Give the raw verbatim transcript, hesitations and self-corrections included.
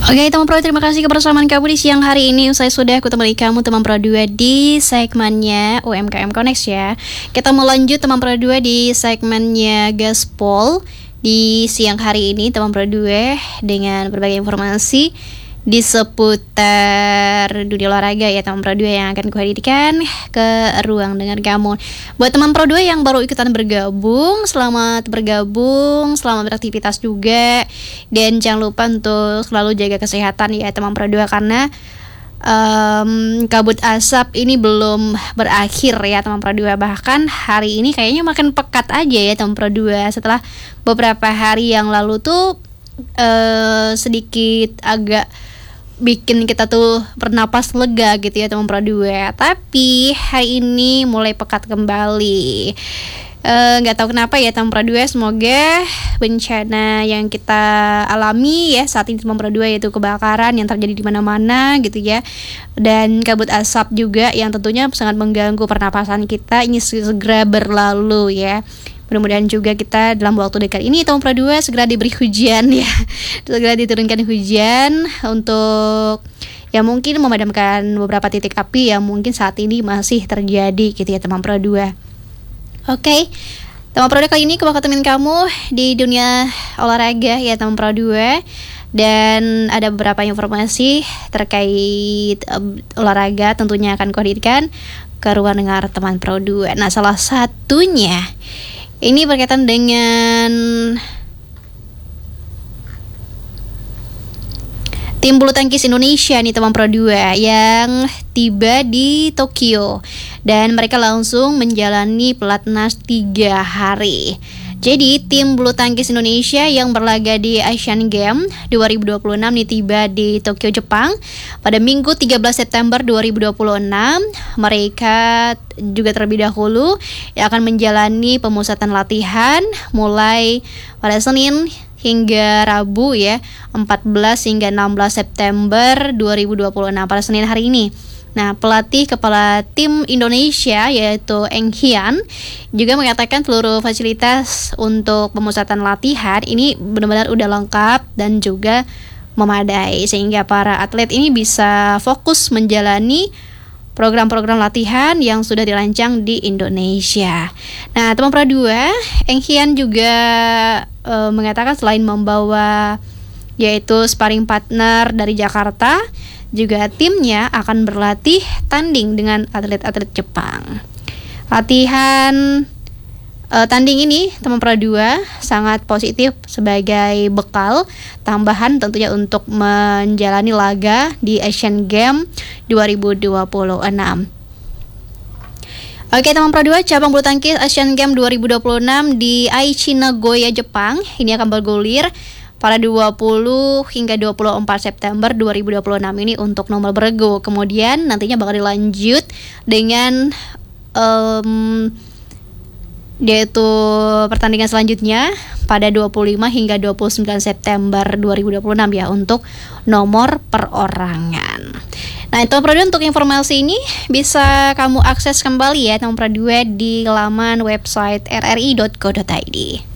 Oke teman pro, terima kasih kebersamaan kamu di siang hari ini. Usai sudah aku temani kamu teman pro dua di segmennya U M K M Connect ya. Kita mau lanjut teman pro dua di segmennya Gaspol di siang hari ini teman pro dua dengan berbagai informasi di seputar dunia olahraga ya teman pro dua yang akan kuhadirkan ke ruang dengar kamu. Buat teman pro dua yang baru ikutan bergabung, selamat bergabung, selamat beraktivitas juga. Dan jangan lupa untuk selalu jaga kesehatan ya teman pro dua, karena um, kabut asap ini belum berakhir ya teman pro dua. Bahkan hari ini kayaknya makin pekat aja ya teman pro dua, setelah beberapa hari yang lalu tuh uh, sedikit agak bikin kita tuh bernapas lega gitu ya teman pro dua. Tapi hari ini mulai pekat kembali. Nggak uh, tahu kenapa ya teman pro dua. Semoga bencana yang kita alami ya saat ini teman pro dua, yaitu kebakaran yang terjadi di mana-mana gitu ya, dan kabut asap juga yang tentunya sangat mengganggu pernapasan kita, ini segera berlalu ya. Mudah-mudahan juga kita dalam waktu dekat ini tahun pro dua segera diberi hujan ya, segera diturunkan hujan untuk ya mungkin memadamkan beberapa titik api yang mungkin saat ini masih terjadi gitu ya teman pro dua. Oke, teman pro dua, kali ini aku bakal temenin kamu di dunia olahraga ya teman pro dua, dan ada beberapa informasi terkait um, olahraga tentunya akan kuhadirkan ke ruang dengar teman pro dua. Nah, salah satunya ini berkaitan dengan tim bulu tangkis Indonesia nih teman pro dua yang tiba di Tokyo, dan mereka langsung menjalani pelatnas tiga hari. Jadi tim bulu tangkis Indonesia yang berlaga di Asian Games dua ribu dua puluh enam nih tiba di Tokyo, Jepang pada Minggu tiga belas September dua ribu dua puluh enam. Mereka juga terlebih dahulu yang akan menjalani pemusatan latihan mulai pada Senin hingga Rabu ya, empat belas hingga enam belas September dua ribu dua puluh enam pada Senin hari ini. Nah, pelatih kepala tim Indonesia yaitu Eng Hian juga mengatakan seluruh fasilitas untuk pemusatan latihan ini benar-benar udah lengkap dan juga memadai, sehingga para atlet ini bisa fokus menjalani program-program latihan yang sudah dirancang di Indonesia. Nah, teman pro dua, Eng Hian juga e, mengatakan selain membawa yaitu sparring partner dari Jakarta, juga timnya akan berlatih tanding dengan atlet-atlet Jepang. Latihan e, tanding ini teman pro dua sangat positif sebagai bekal tambahan tentunya untuk menjalani laga di Asian Games dua ribu dua puluh enam. Oke teman pro dua, cabang bulu tangkis Asian Games dua ribu dua puluh enam di Aichi Nagoya, Jepang ini akan bergulir pada dua puluh hingga dua puluh empat September dua ribu dua puluh enam ini untuk nomor bergu. Kemudian nantinya bakal dilanjut dengan um, yaitu pertandingan selanjutnya pada dua puluh lima hingga dua puluh sembilan September dua ribu dua puluh enam ya untuk nomor perorangan. Nah, itu Pro dua, untuk informasi ini bisa kamu akses kembali ya teman Pro dua di laman website r r i dot co dot i d.